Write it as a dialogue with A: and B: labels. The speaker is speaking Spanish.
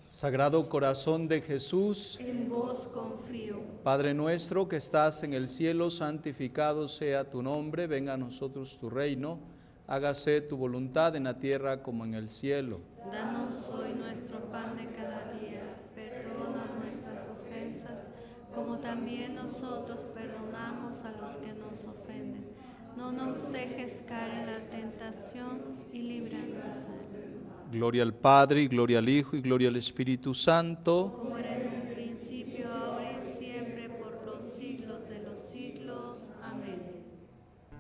A: Sagrado Corazón de Jesús,
B: En vos confío.
A: Padre nuestro que estás en el cielo, santificado sea tu nombre, venga a nosotros tu reino, hágase tu voluntad en la tierra como en el cielo.
B: Danos hoy nuestro pan de cada día. Perdona nuestras ofensas, como también nosotros perdonamos a los que nos ofenden. No nos dejes caer en la tentación y líbranos del mal.
A: Gloria al Padre, y gloria al Hijo, y gloria al Espíritu Santo.